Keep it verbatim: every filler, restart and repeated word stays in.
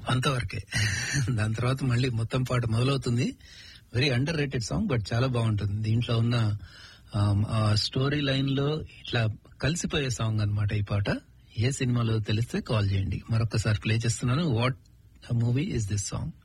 అంతవరకే. దాని తర్వాత మళ్ళీ మొత్తం పాట మొదలవుతుంది. Very under rated song, but చాలా బాగుంటుంది. దీంట్లో ఉన్న స్టోరీ లైన్ లో ఇట్లా కలిసిపోయే సాంగ్ అన్నమాట ఈ పాట. ఏ సినిమాలో తెలిస్తే కాల్ చేయండి. మరొకసారి ప్లే చేస్తున్నాను. What movie is this song?